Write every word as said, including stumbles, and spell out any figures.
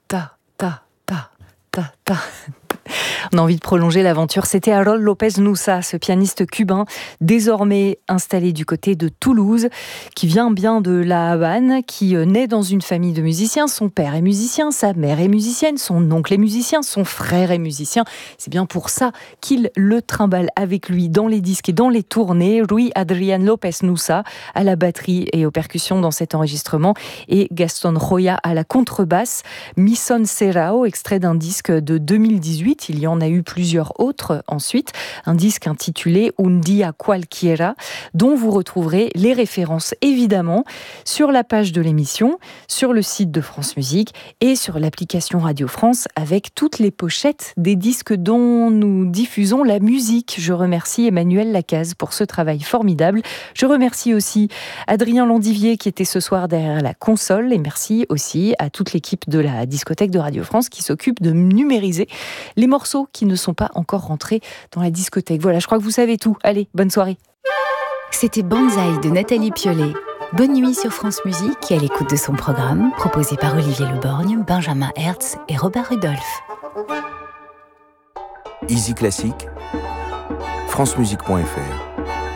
ta, ta, ta, ta, ta. On a envie de prolonger l'aventure. C'était Harold López Nussa, ce pianiste cubain, désormais installé du côté de Toulouse, qui vient bien de La Havane, qui naît dans une famille de musiciens. Son père est musicien, sa mère est musicienne, son oncle est musicien, son frère est musicien. C'est bien pour ça qu'il le trimballe avec lui dans les disques et dans les tournées. Rui Adrián López Nussa à la batterie et aux percussions dans cet enregistrement, et Gaston Roya à la contrebasse. Mi Son Serrao, extrait d'un disque de deux mille dix-huit. Il y en a eu plusieurs autres ensuite. Un disque intitulé Un Día Cualquiera, dont vous retrouverez les références évidemment sur la page de l'émission, sur le site de France Musique et sur l'application Radio France, avec toutes les pochettes des disques dont nous diffusons la musique. Je remercie Emmanuel Lacaze pour ce travail formidable. Je remercie aussi Adrien Landivier qui était ce soir derrière la console, et merci aussi à toute l'équipe de la discothèque de Radio France qui s'occupe de numériser les morceaux qui ne sont pas encore rentrés dans la discothèque. Voilà, je crois que vous savez tout. Allez, bonne soirée. C'était Banzai de Nathalie Piollet. Bonne nuit sur France Musique et à l'écoute de son programme, proposé par Olivier Leborgne, Benjamin Hertz et Robert Rudolph. Easy Classique, francemusique point f r